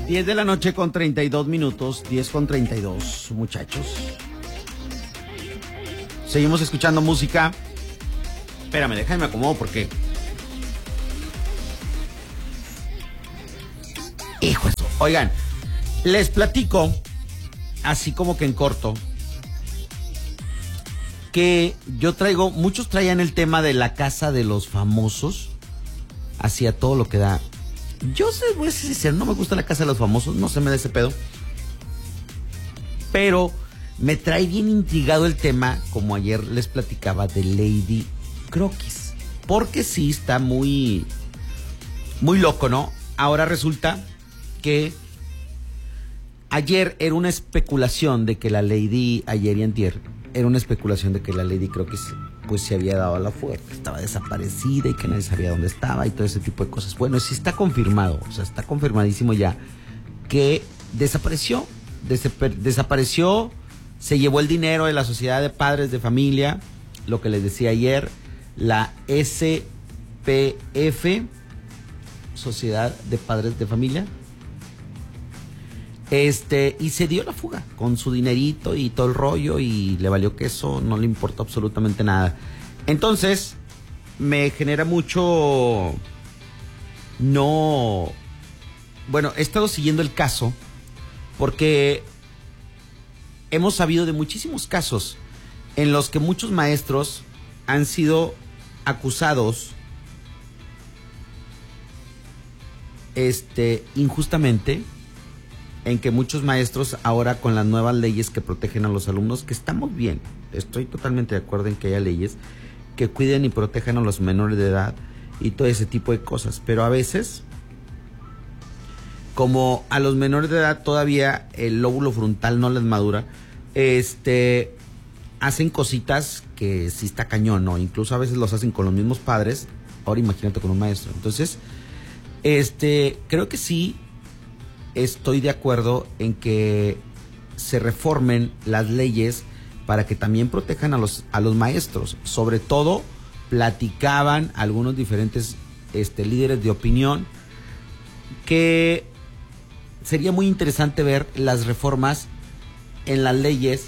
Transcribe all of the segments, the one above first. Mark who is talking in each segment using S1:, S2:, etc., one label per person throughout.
S1: 10 de la noche con 32 minutos, 10 con 32, muchachos. Seguimos escuchando música. Espérame, déjame acomodo porque... Hijo de eso. Oigan, les platico, así como que en corto, que yo traigo, muchos traían el tema de la casa de los famosos, hacia todo lo que da. Yo sé, voy a ser sincero, no me gusta la casa de los famosos, no se me da ese pedo. Pero me trae bien intrigado el tema, como ayer les platicaba, de Lady Croquis. Porque sí está muy, muy loco, ¿no? Ahora resulta que ayer era una especulación de que la Lady, ayer y antier, era una especulación de que la Lady Croquis pues se había dado a la fuga, que estaba desaparecida y que nadie sabía dónde estaba y todo ese tipo de cosas. Bueno, sí está confirmado, o sea, está confirmadísimo ya que desapareció, se llevó el dinero de la Sociedad de Padres de Familia, lo que les decía ayer, la SPF, Sociedad de Padres de Familia, y se dio la fuga con su dinerito y todo el rollo y le valió queso, no le importó absolutamente nada. Entonces, me genera mucho... Bueno, he estado siguiendo el caso porque hemos sabido de muchísimos casos en los que muchos maestros han sido acusados injustamente, en que muchos maestros ahora con las nuevas leyes que protegen a los alumnos, que estamos bien, estoy totalmente de acuerdo en que haya leyes que cuiden y protejan a los menores de edad y todo ese tipo de cosas, pero a veces, como a los menores de edad todavía el lóbulo frontal no les madura, hacen cositas que sí está cañón, ¿no? Incluso a veces los hacen con los mismos padres, ahora imagínate con un maestro. Entonces, creo que sí estoy de acuerdo en que se reformen las leyes para que también protejan a los maestros. Sobre todo, platicaban algunos diferentes líderes de opinión que sería muy interesante ver las reformas en las leyes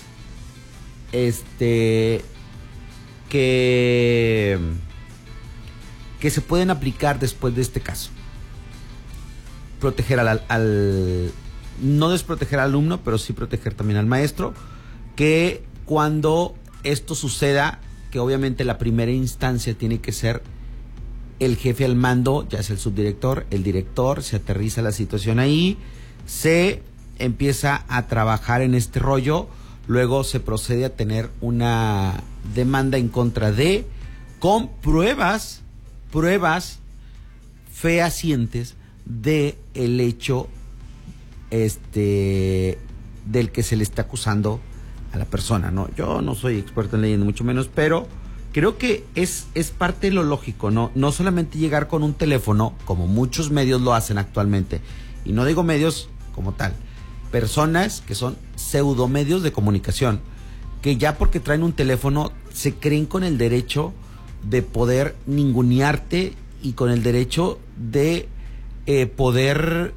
S1: que se pueden aplicar después de este caso. Proteger no desproteger al alumno, pero sí proteger también al maestro, que cuando esto suceda, que obviamente la primera instancia tiene que ser el jefe al mando, ya sea el subdirector, el director, se aterriza la situación ahí, se empieza a trabajar en este rollo, luego se procede a tener una demanda en contra de, con pruebas fehacientes de el hecho del que se le está acusando a la persona, ¿no? Yo no soy experto en leyes, ni mucho menos, pero creo que es parte de lo lógico, ¿no? No solamente llegar con un teléfono, como muchos medios lo hacen actualmente, y no digo medios como tal, personas que son pseudomedios de comunicación, que ya porque traen un teléfono se creen con el derecho de poder ningunearte y con el derecho de poder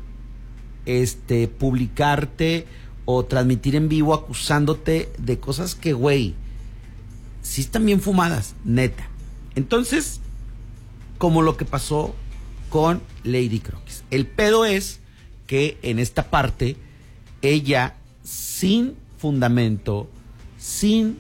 S1: publicarte o transmitir en vivo acusándote de cosas que, güey, sí están bien fumadas, neta. Entonces, como lo que pasó con Lady Croquis. El pedo es que en esta parte, ella, sin fundamento, sin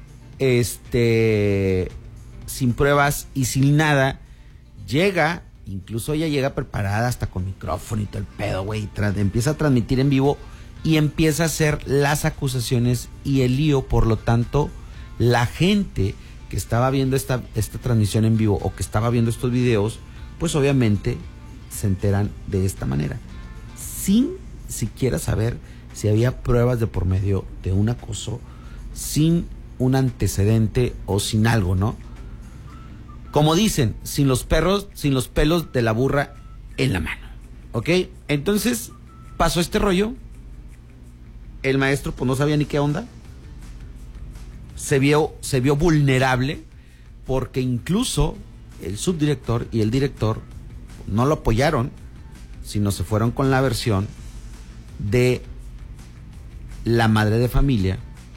S1: pruebas y sin nada, llega... Incluso ella llega preparada hasta con micrófono y todo el pedo, güey. Empieza a transmitir en vivo y empieza a hacer las acusaciones y el lío. Por lo tanto, la gente que estaba viendo esta transmisión en vivo o que estaba viendo estos videos, pues obviamente se enteran de esta manera, sin siquiera saber si había pruebas de por medio de un acoso, sin un antecedente o sin algo, ¿no? Como dicen, sin los pelos de la burra en la mano, ¿ok? Entonces, pasó este rollo, el maestro pues no sabía ni qué onda, se vio vulnerable, porque incluso el subdirector y el director no lo apoyaron, sino se fueron con la versión de la madre de familia,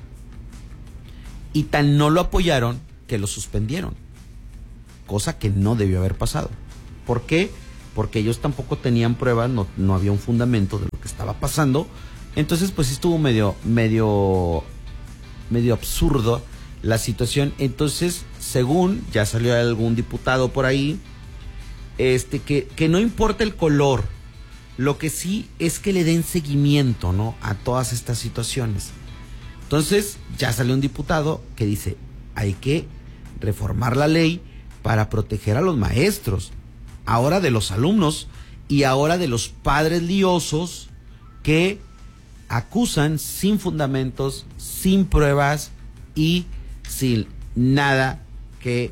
S1: y tan no lo apoyaron que lo suspendieron, cosa que no debió haber pasado. ¿Por qué? Porque ellos tampoco tenían pruebas, no había un fundamento de lo que estaba pasando. Entonces pues estuvo medio absurdo la situación. Entonces, según ya salió algún diputado por ahí, que no importa el color, lo que sí es que le den seguimiento, ¿no?, a todas estas situaciones. Entonces ya salió un diputado que dice, hay que reformar la ley para proteger a los maestros, ahora de los alumnos y ahora de los padres liosos que acusan sin fundamentos, sin pruebas y sin nada que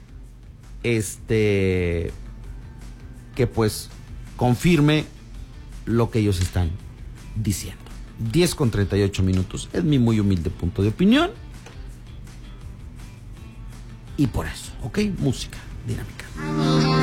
S1: pues confirme lo que ellos están diciendo. 10:38 es mi muy humilde punto de opinión, y por eso, ¿ok? Música dinámica.